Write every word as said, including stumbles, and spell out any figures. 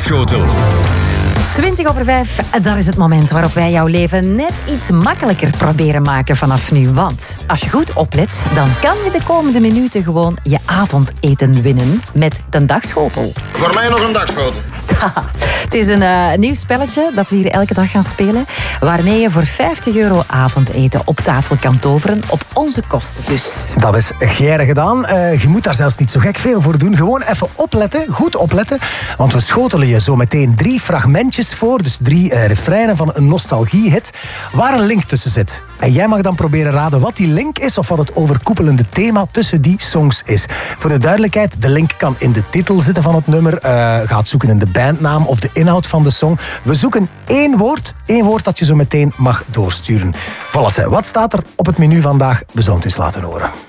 Dagsschotel. twintig over vijf, dat is het moment waarop wij jouw leven net iets makkelijker proberen maken vanaf nu. Want als je goed oplet, dan kan je de komende minuten gewoon je avondeten winnen met de Dagschotel. Voor mij nog een dagschotel. Het is een uh, nieuw spelletje dat we hier elke dag gaan spelen, waarmee je voor vijftig euro avondeten op tafel kan toveren op onze kosten dus. Dat is geirig gedaan. Uh, je moet daar zelfs niet zo gek veel voor doen. Gewoon even opletten, goed opletten. Want we schotelen je zo meteen drie fragmentjes voor, dus drie uh, refreinen van een nostalgiehit, waar een link tussen zit. En jij mag dan proberen raden wat die link is of wat het overkoepelende thema tussen die songs is. Voor de duidelijkheid, de link kan in de titel zitten van het nummer. Uh, ga het zoeken in de bandnaam of de inhoud van de song. We zoeken één woord, één woord dat je zo meteen mag doorsturen. Voilà, wat staat er op het menu vandaag? We zullen het eens laten horen.